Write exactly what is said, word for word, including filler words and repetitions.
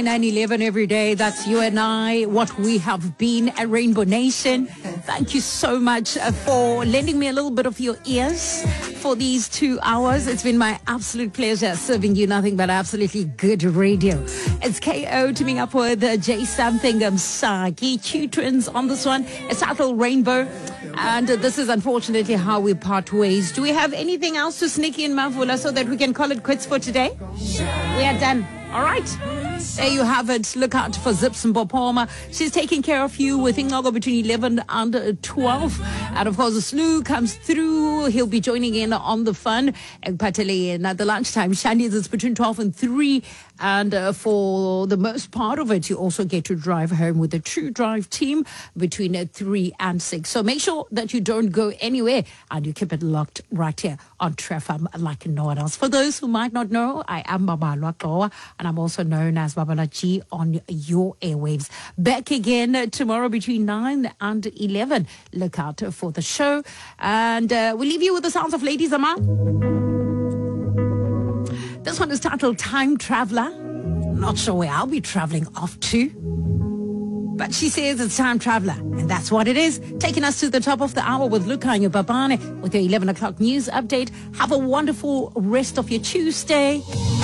nine eleven every day. That's you and I, what we have been at Rainbow Nation. Thank you so much uh, for lending me a little bit of your ears for these two hours. It's been my absolute pleasure serving you nothing but absolutely good radio. It's K O teaming up with uh, J Something Msaki, two twins on this one. It's titled Rainbow. And uh, this is unfortunately how we part ways. Do we have anything else to sneak in, Mavula, so that we can call it quits for today? We are done. All right. There you have it. Look out for Zips and Bopoma. She's taking care of you with Ingogo between eleven and twelve. And of course, the Slew comes through. He'll be joining in on the fun. And Patele at the lunchtime. Shani, it's between twelve and three. And uh, for the most part of it, you also get to drive home with the True Drive team between uh, three and six. So make sure that you don't go anywhere and you keep it locked right here on Trefam like no one else. For those who might not know, I am Baba Lwakawa, and I'm also known as Babala G on your airwaves. Back again uh, tomorrow between nine and eleven. Look out for the show. And uh, we'll leave you with the sounds of Lady Zama. This one is titled Time Traveler. Not sure where I'll be traveling off to, but she says it's Time Traveler, and that's what it is. Taking us to the top of the hour with Lukhanyo Babane with your eleven o'clock news update. Have a wonderful rest of your Tuesday.